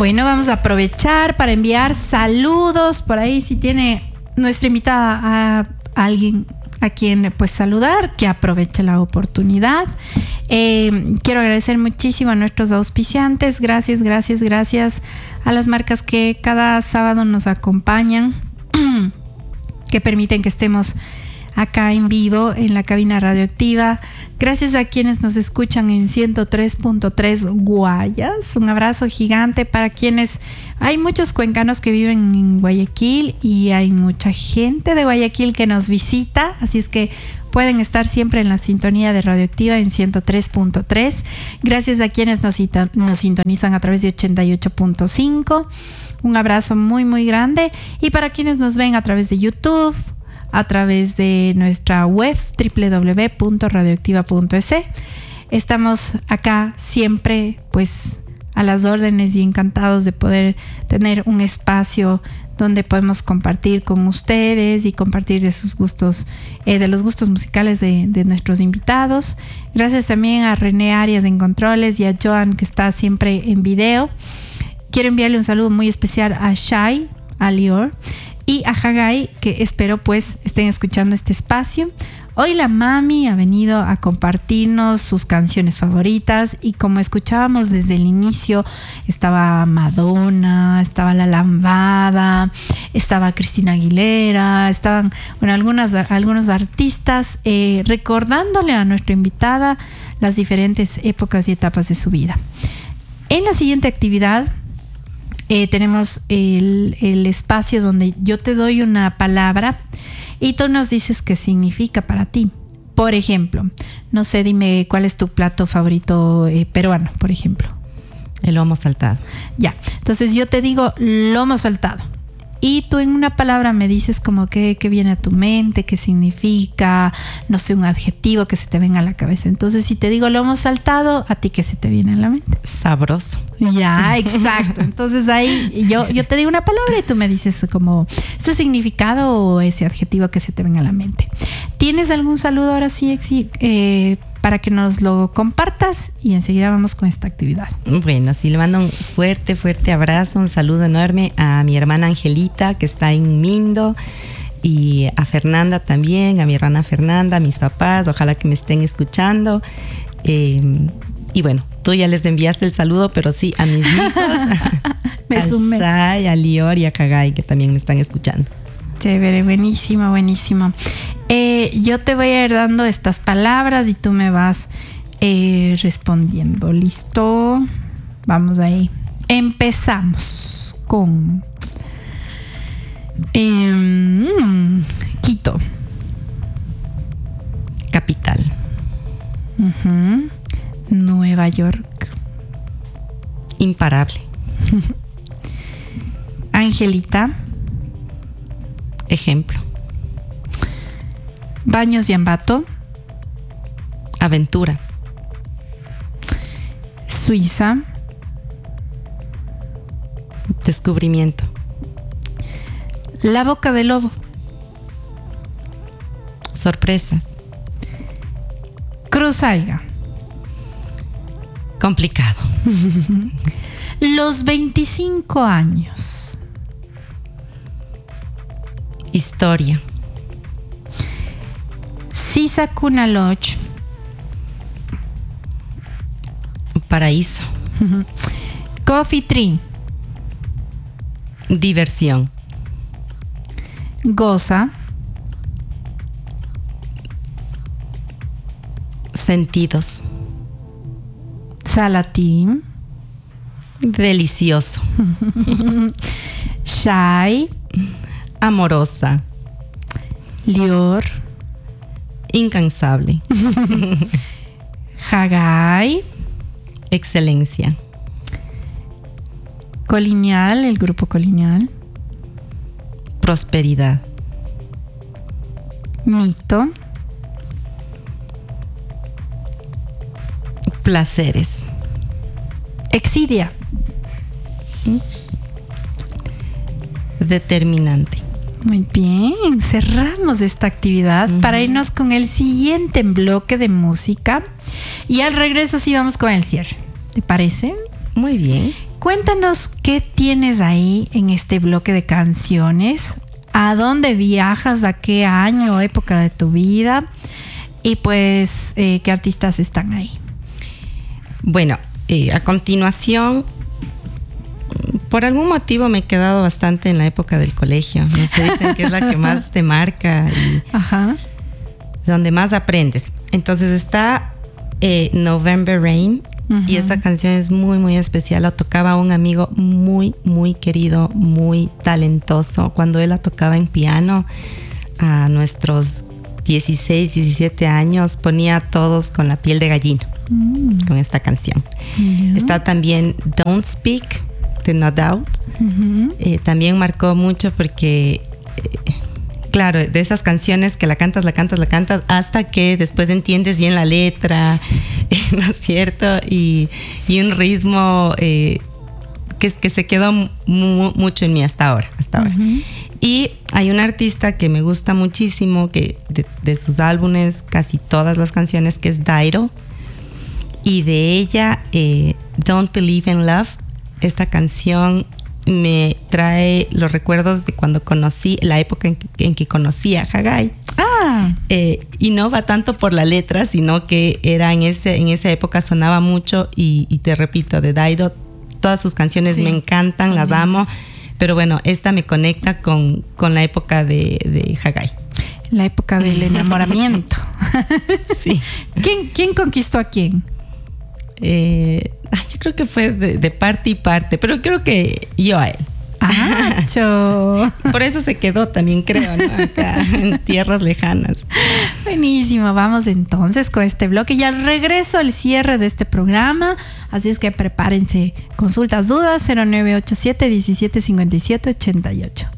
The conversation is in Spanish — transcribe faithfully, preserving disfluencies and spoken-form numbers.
Bueno, vamos a aprovechar para enviar saludos. Por ahí si tiene nuestra invitada a alguien a quien pues saludar, que aproveche la oportunidad. Eh, quiero agradecer muchísimo a nuestros auspiciantes. Gracias, gracias, gracias a las marcas que cada sábado nos acompañan, que permiten que estemos acá en vivo en la cabina radioactiva. Gracias a quienes nos escuchan en ciento tres punto tres Guayas. Un abrazo gigante para quienes... Hay muchos cuencanos que viven en Guayaquil y hay mucha gente de Guayaquil que nos visita, así es que pueden estar siempre en la sintonía de Radioactiva en ciento tres punto tres. Gracias a quienes nos, nos sintonizan a través de ochenta y ocho punto cinco. Un abrazo muy muy grande. Y para quienes nos ven a través de YouTube, a través de nuestra web doble u doble u doble u punto radioactiva punto es. Estamos acá siempre pues a las órdenes y encantados de poder tener un espacio donde podemos compartir con ustedes y compartir de sus gustos, eh, de los gustos musicales de, de nuestros invitados. Gracias también a René Arias en controles y a Joan, que está siempre en video. Quiero enviarle un saludo muy especial a Shai, a Lior y a Hagai, que espero pues estén escuchando este espacio. Hoy la mami ha venido a compartirnos sus canciones favoritas y como escuchábamos desde el inicio, estaba Madonna, estaba La Lambada, estaba Cristina Aguilera, estaban bueno, algunas, algunos artistas eh, recordándole a nuestra invitada las diferentes épocas y etapas de su vida. En la siguiente actividad eh, tenemos el, el espacio donde yo te doy una palabra y tú nos dices qué significa para ti. Por ejemplo, no sé, dime cuál es tu plato favorito eh, peruano, por ejemplo. El lomo saltado. Ya, entonces yo te digo lomo saltado. Y tú en una palabra me dices como que, que viene a tu mente, qué significa, no sé, un adjetivo que se te venga a la cabeza. Entonces, si te digo lomo saltado, ¿a ti qué se te viene a la mente? Sabroso. Ya, exacto. Entonces ahí yo, yo te digo una palabra y tú me dices como su significado o ese adjetivo que se te venga a la mente. ¿Tienes algún saludo ahora sí, eh, para que nos lo compartas y enseguida vamos con esta actividad? Bueno, sí, le mando un fuerte, fuerte abrazo, un saludo enorme a mi hermana Angelita, que está en Mindo, y a Fernanda también, a mi hermana Fernanda, a mis papás, ojalá que me estén escuchando. Eh, y bueno, tú ya les enviaste el saludo, pero sí, a mis hijos, me a sumé. Shai, a Lior y a Kagai, que también me están escuchando. Chévere, buenísimo, buenísimo. Eh, yo te voy a ir dando estas palabras y tú me vas eh, respondiendo. ¿Listo? Vamos ahí. Empezamos con eh, Quito. Capital. Uh-huh. Nueva York. Imparable. Angelita. Ejemplo. Baños de Ambato. Aventura. Suiza. Descubrimiento. La Boca del Lobo. Sorpresa. Cruzaiga. Complicado. Los veinticinco años. Historia. Sisakuna Lodge. Paraíso. Coffee Tree. Diversión. Goza. Sentidos. Salatín. Delicioso. Shai. Amorosa. Lior. Incansable. Hagai. Excelencia. Colonial, el grupo Colonial. Prosperidad. Mito. Placeres. Exidia. Determinante. Muy bien, cerramos esta actividad uh-huh. para irnos con el siguiente bloque de música y al regreso sí vamos con el cierre. ¿Te parece? Muy bien. Cuéntanos qué tienes ahí en este bloque de canciones, a dónde viajas, a qué año o época de tu vida y pues eh, qué artistas están ahí. Bueno, eh, a continuación, por algún motivo me he quedado bastante en la época del colegio. No sé, dicen que es la que más te marca y Ajá. donde más aprendes. Entonces está eh, November Rain. Uh-huh. Y esa canción es muy, muy especial. La tocaba un amigo muy, muy querido, muy talentoso. Cuando él la tocaba en piano a nuestros dieciséis, diecisiete años, ponía a todos con la piel de gallina mm. con esta canción. Yeah. Está también Don't Speak de No Doubt. Uh-huh. Eh, también marcó mucho porque... Eh, Claro, de esas canciones que la cantas, la cantas, la cantas, hasta que después entiendes bien la letra, ¿no es cierto? Y, y un ritmo eh, que, que se quedó mu mucho en mí hasta ahora, hasta ahora. Uh-huh. Y hay una artista que me gusta muchísimo, que de, de sus álbumes, casi todas las canciones, que es Dido. Y de ella, eh, Don't Believe in Love, esta canción... me trae los recuerdos de cuando conocí, la época en que, en que conocí a Hagai. Ah. Eh, y no va tanto por la letra, sino que era en, ese, en esa época sonaba mucho y, y te repito, de Dido, todas sus canciones sí. me encantan, sí. las amo, pero bueno, esta me conecta con, con la época de, de Hagai. La época del enamoramiento. Sí. ¿Quién, ¿Quién conquistó a quién? Eh, yo creo que fue de, de parte y parte, pero creo que yo a él. Ah, cho. Por eso se quedó también, creo, ¿no? Acá en tierras lejanas. Buenísimo, vamos entonces con este bloque y al regreso al cierre de este programa, así es que prepárense. Consultas, dudas, cero nueve ocho siete, diecisiete cincuenta y siete, ochenta y ocho.